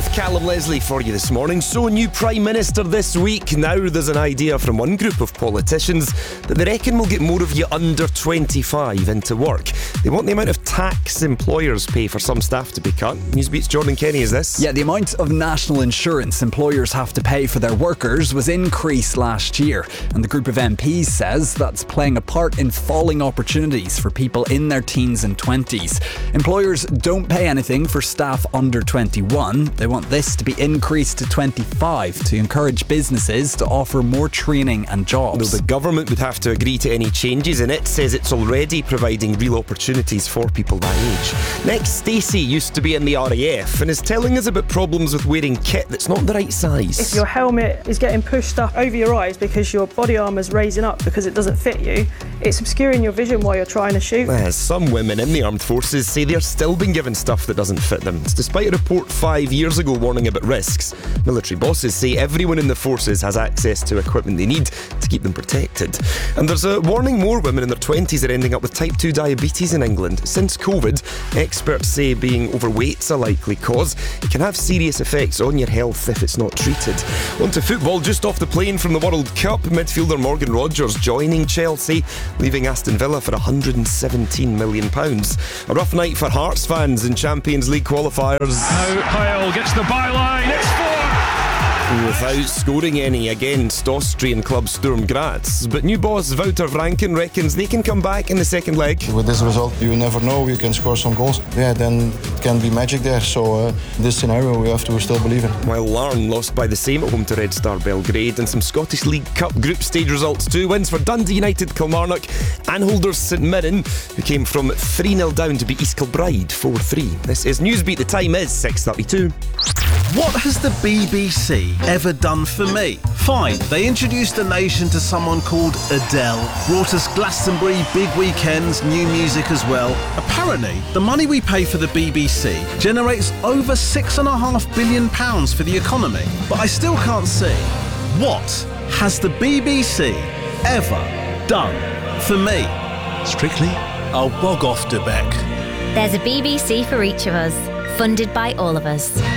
with Callum Leslie for you this morning. So, a new Prime Minister this week. Now there's an idea from one group of politicians that they reckon will get more of you under 25 into work. They want the amount of tax employers pay for some staff to be cut. Newsbeat's Jordan Kenny is this. Yeah, the amount of national insurance employers have to pay for their workers was increased last year, and the group of MPs says that's playing a part in falling opportunities for people in their teens and 20s. Employers don't pay anything for staff under 21. They want this to be increased to 25 to encourage businesses to offer more training and jobs. Though the government would have to agree to any changes, and it says it's already providing real opportunities for people that age. Next, Stacey used to be in the RAF and is telling us about problems with wearing kit that's not the right size. If your helmet is getting pushed up over your eyes because your body armour's raising up because it doesn't fit you, it's obscuring your vision while you're trying to shoot. As some women in the armed forces say they're still being given stuff that doesn't fit them. It's despite a report 5 years ago warning about risks. Military bosses say everyone in the forces has access to equipment they need to keep them protected. And there's a warning more women in their 20s are ending up with type 2 diabetes in England. Since COVID, experts say being overweight's a likely cause. It can have serious effects on your health if it's not treated. On to football, just off the plane from the World Cup, midfielder Morgan Rogers joining Chelsea, leaving Aston Villa for £117 million. A rough night for Hearts fans in Champions League qualifiers. Now Kyle gets the byline, it's 4! Without scoring any against Austrian club Sturm Graz. But new boss Wouter Franken reckons they can come back in the second leg. With this result, you never know, you can score some goals. Yeah, then it can be magic there. So this scenario we have to still believe in. While Larne lost by the same at home to Red Star Belgrade, and some Scottish League Cup group stage results too. Wins for Dundee United, Kilmarnock, and holders St Mirren, who came from 3-0 down to beat East Kilbride 4-3. This is Newsbeat. The time is 6:32. What has the BBC ever done for me? Fine, they introduced the nation to someone called Adele, brought us Glastonbury, big weekends, new music as well. Apparently, the money we pay for the BBC generates over £6.5 billion for the economy. But I still can't see, what has the BBC ever done for me? Strictly, I'll bog off to Beck. There's a BBC for each of us, funded by all of us.